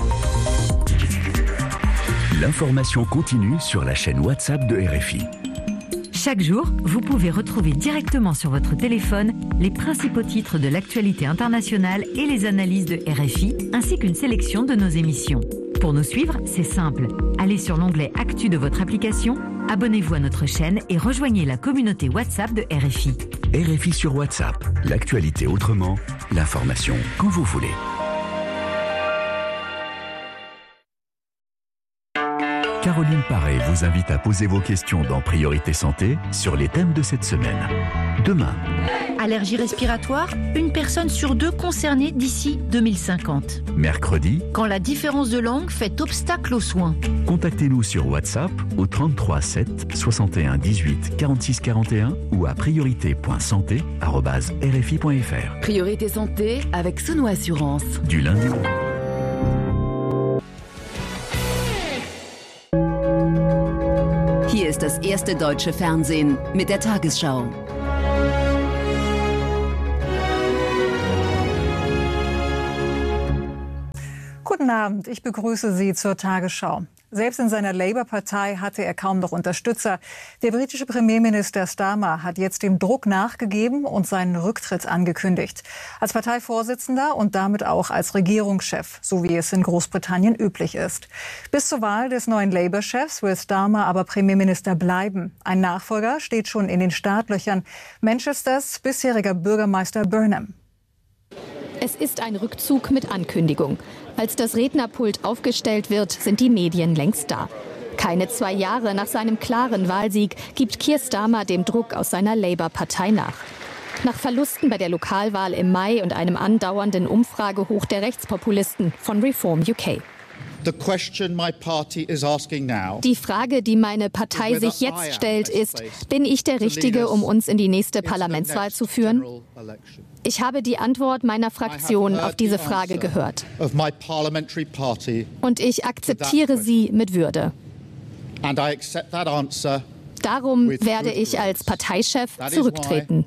L'information continue sur la chaîne WhatsApp de R F I.
Chaque jour, vous pouvez retrouver directement sur votre téléphone les principaux titres de l'actualité internationale et les analyses de R F I, ainsi qu'une sélection de nos émissions. Pour nous suivre, c'est simple. Allez sur l'onglet Actu de votre application, abonnez-vous à notre chaîne et rejoignez la communauté WhatsApp de R F I.
R F I sur WhatsApp, l'actualité autrement, l'information quand vous voulez. Caroline Paré vous invite à poser vos questions dans Priorité Santé sur les thèmes de cette semaine. Demain.
Allergie respiratoire, une personne sur deux concernée d'ici deux mille cinquante.
Mercredi.
Quand la différence de langue fait obstacle aux soins.
Contactez-nous sur WhatsApp au trente-trois sept soixante et un dix-huit quarante-six quarante et un ou à priorité point santé arobase r f i point f r.
Priorité Santé avec Sono Assurance.
Du lundi.
Hier ist das erste deutsche Fernsehen mit der Tagesschau.
Guten Abend, ich begrüße Sie zur Tagesschau. Selbst in seiner Labour-Partei hatte er kaum noch Unterstützer. Der britische Premierminister Starmer hat jetzt dem Druck nachgegeben und seinen Rücktritt angekündigt. Als Parteivorsitzender und damit auch als Regierungschef, so wie es in Großbritannien üblich ist. Bis zur Wahl des neuen Labour-Chefs will Starmer aber Premierminister bleiben. Ein Nachfolger steht schon in den Startlöchern. Manchesters bisheriger Bürgermeister Burnham.
Es ist ein Rückzug mit Ankündigung. Als das Rednerpult aufgestellt wird, sind die Medien längst da. Keine zwei Jahre nach seinem klaren Wahlsieg gibt Keir Starmer dem Druck aus seiner Labour-Partei nach. Nach Verlusten bei der Lokalwahl im Mai und einem andauernden Umfragehoch der Rechtspopulisten von Reform U K. Die Frage, die meine Partei sich jetzt stellt, ist, bin ich der Richtige, um uns in die nächste Parlamentswahl zu führen? Ich habe die Antwort meiner Fraktion auf diese Frage gehört. Und ich akzeptiere sie mit Würde. Darum werde ich als Parteichef zurücktreten.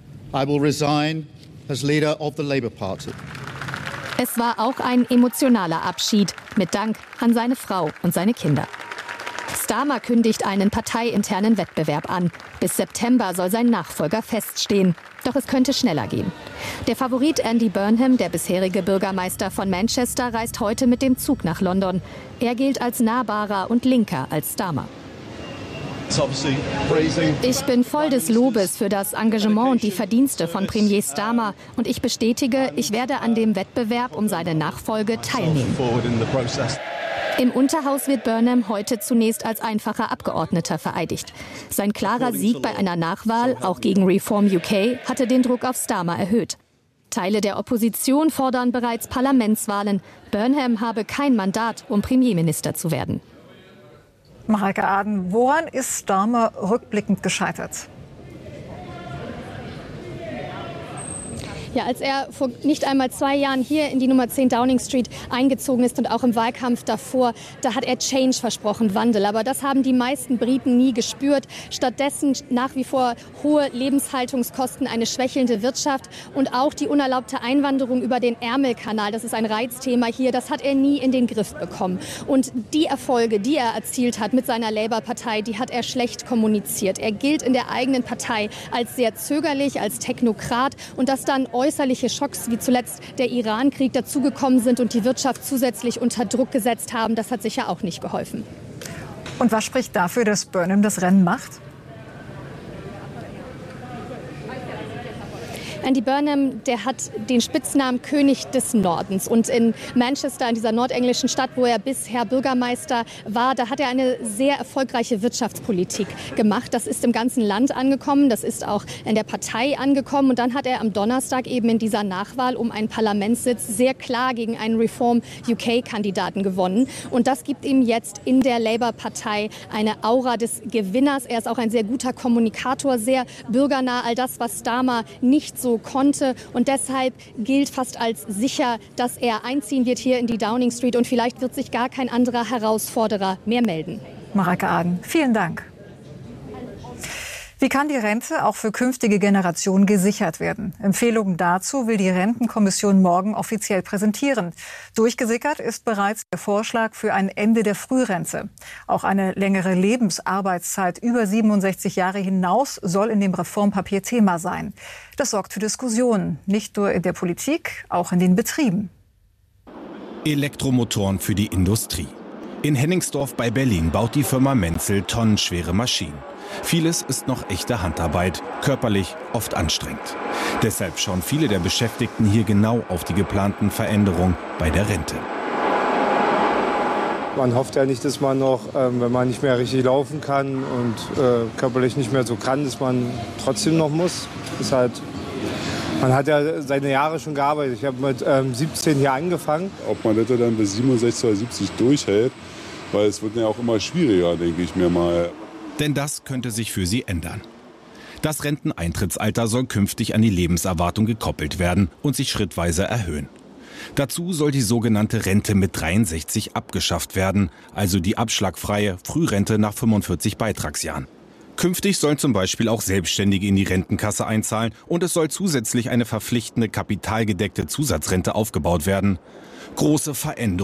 Es war auch ein emotionaler Abschied mit Dank an seine Frau und seine Kinder. Starmer kündigt einen parteiinternen Wettbewerb an. Bis September soll sein Nachfolger feststehen. Doch es könnte schneller gehen. Der Favorit Andy Burnham, der bisherige Bürgermeister von Manchester, reist heute mit dem Zug nach London. Er gilt als nahbarer und linker als Starmer. Ich bin voll des Lobes für das Engagement und die Verdienste von Premier Starmer. Und ich bestätige, ich werde an dem Wettbewerb um seine Nachfolge teilnehmen. Im Unterhaus wird Burnham heute zunächst als einfacher Abgeordneter vereidigt. Sein klarer Sieg bei einer Nachwahl, auch gegen Reform U K, hatte den Druck auf Starmer erhöht. Teile der Opposition fordern bereits Parlamentswahlen. Burnham habe kein Mandat, um Premierminister zu werden.
Mareike Aden, woran ist Starmer rückblickend gescheitert?
Ja, als er vor nicht einmal zwei Jahren hier in die Nummer zehn Downing Street eingezogen ist und auch im Wahlkampf davor, da hat er Change versprochen, Wandel. Aber das haben die meisten Briten nie gespürt. Stattdessen nach wie vor hohe Lebenshaltungskosten, eine schwächelnde Wirtschaft und auch die unerlaubte Einwanderung über den Ärmelkanal. Das ist ein Reizthema hier. Das hat er nie in den Griff bekommen. Und die Erfolge, die er erzielt hat mit seiner Labour-Partei, die hat er schlecht kommuniziert. Er gilt in der eigenen Partei als sehr zögerlich, als Technokrat und dass dann äußerliche Schocks wie zuletzt der Iran-Krieg dazugekommen sind und die Wirtschaft zusätzlich unter Druck gesetzt haben, das hat sicher auch nicht geholfen.
Und was spricht dafür, dass Burnham das Rennen macht?
Andy Burnham, der hat den Spitznamen König des Nordens. Und in Manchester, in dieser nordenglischen Stadt, wo er bisher Bürgermeister war, da hat er eine sehr erfolgreiche Wirtschaftspolitik gemacht. Das ist im ganzen Land angekommen, das ist auch in der Partei angekommen. Und dann hat er am Donnerstag eben in dieser Nachwahl um einen Parlamentssitz sehr klar gegen einen Reform U K-Kandidaten gewonnen. Und das gibt ihm jetzt in der Labour-Partei eine Aura des Gewinners. Er ist auch ein sehr guter Kommunikator, sehr bürgernah, all das, was Starmer nicht so konnte. Und deshalb gilt fast als sicher, dass er einziehen wird hier in die Downing Street. Und vielleicht wird sich gar kein anderer Herausforderer mehr melden.
Mareike Aden, vielen Dank. Wie kann die Rente auch für künftige Generationen gesichert werden? Empfehlungen dazu will die Rentenkommission morgen offiziell präsentieren. Durchgesickert ist bereits der Vorschlag für ein Ende der Frührente. Auch eine längere Lebensarbeitszeit über siebenundsechzig Jahre hinaus soll in dem Reformpapier Thema sein. Das sorgt für Diskussionen, nicht nur in der Politik, auch in den Betrieben.
Elektromotoren für die Industrie. In Hennigsdorf bei Berlin baut die Firma Menzel tonnenschwere Maschinen. Vieles ist noch echte Handarbeit, körperlich oft anstrengend. Deshalb schauen viele der Beschäftigten hier genau auf die geplanten Veränderungen bei der Rente.
Man hofft ja nicht, dass man noch, ähm, wenn man nicht mehr richtig laufen kann und äh, körperlich nicht mehr so kann, dass man trotzdem noch muss. Ist halt, man hat ja seine Jahre schon gearbeitet. Ich habe mit ähm, siebzehn hier angefangen.
Ob man das dann bis siebenundsechzig oder siebzig durchhält, weil es wird ja auch immer schwieriger, denke ich mir mal.
Denn das könnte sich für sie ändern. Das Renteneintrittsalter soll künftig an die Lebenserwartung gekoppelt werden und sich schrittweise erhöhen. Dazu soll die sogenannte Rente mit dreiundsechzig abgeschafft werden, also die abschlagfreie Frührente nach fünfundvierzig Beitragsjahren. Künftig sollen zum Beispiel auch Selbstständige in die Rentenkasse einzahlen und es soll zusätzlich eine verpflichtende kapitalgedeckte Zusatzrente aufgebaut werden. Große Veränderungen